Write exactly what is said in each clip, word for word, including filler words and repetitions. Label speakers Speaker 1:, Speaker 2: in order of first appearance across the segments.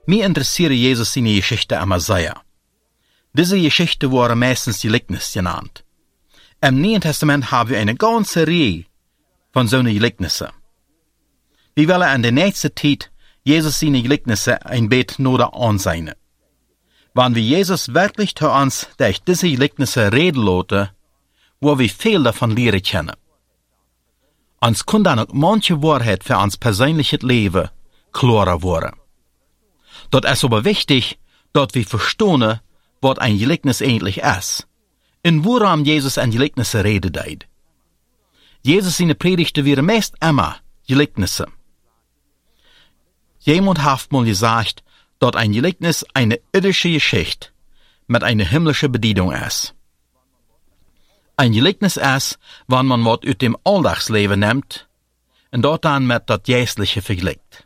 Speaker 1: Mir interessiert Jesus seine Geschichte am Jesaja. Diese Geschichte wurde meistens die Gleichnis genannt. Im Neuen Testament haben wir eine ganze Reihe von solchen Gleichnissen. Wir wollen an der nächsten Zeit Jesus seine Gleichnisse ein Bett noder ansehen. Wenn wir Jesus wirklich zu uns durch diese Gleichnisse reden lassen, wo wir viel davon lernen können. Uns kann dann auch manche Wahrheit für uns persönliches Leben klarer werden. Dort ist aber wichtig, dass wir verstehen, was ein Gleichnis eigentlich ist, und woran Jesus an Gleichnisse reden deed. Jesus seine Predigten wären meist immer Gleichnisse. Jemand hat mal gesagt, dass ein Gleichnis eine irdische Geschichte mit einer himmlischen Bedienung ist. Ein Gleichnis ist, wenn man was aus dem Alltagsleben nimmt und dort dann mit das Geistliche vergleicht.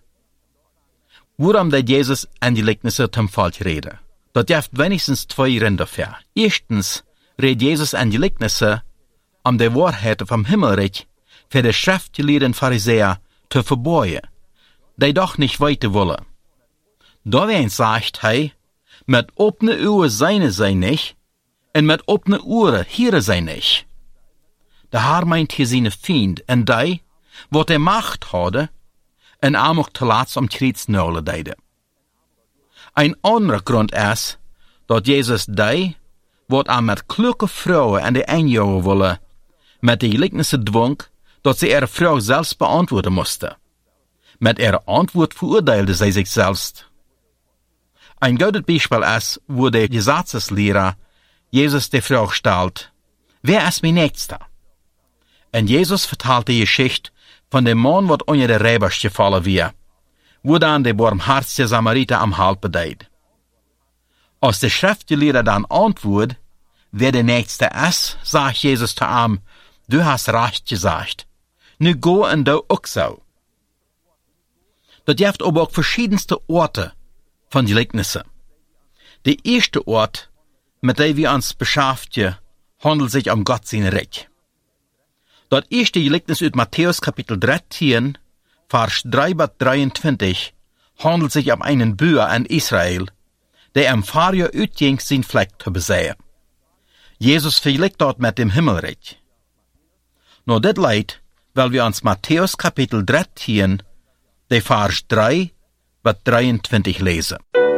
Speaker 1: Worum der Jesus an Gleichnisse zum Falsch reden? Das gibt wenigstens zwei Gründe dafür. Erstens redet Jesus an Gleichnisse, um die Wahrheit vom Himmelreich für die schriftgelehrten Pharisäer zu verborgen, die doch nicht weiter wollen. Da wen sagt er, mit offene Ohren seine sei nicht, und mit offene Ohren hören sei nicht. Der Herr meint hier seine Feind, und die, wo der Macht hadden, en amok te laatst om Kreuz nullen deiden. Ein anderer Grund ist, dass Jesus die, wat aan met kluge vrouwen en de einjagen willen, met de Gleichnisse dwong, dat sie ihre Frau selbst beantworten musste. Mit ihrer Antwort verurteilte sie sich selbst. Ein gutes Beispiel ist, wo der Gesetzeslehrer Jesus die Frage stellt, wer ist mein Nächster? Und Jesus vertelt die Geschichte von dem Mann, wat unter der Räbers gefallen war, wo dann der barmherzige Samariter am Halpe deed. Als der Schriftgelehrte dann antwortet, wer der Nächste ist, sagt Jesus zu ihm, du hast recht gesagt. Nu go und du auch so. Das gibt aber auch verschiedenste Orte von Gleichnissen. Der erste Ort, mit dem wir uns beschäftigen, handelt sich um Gott sein Reich. Das erste Gleichnis aus Matthäus Kapitel dreizehn, Vers drei bis dreiundzwanzig, handelt sich um einen Bauer in Israel, der im Fahrjahr uitging sein Fleck zu besehen. Jesus vergleicht dort mit dem Himmelreich. Nur dit leid, weil wir uns Matthäus Kapitel dreizehn, der Vers drei bis dreiundzwanzig lesen.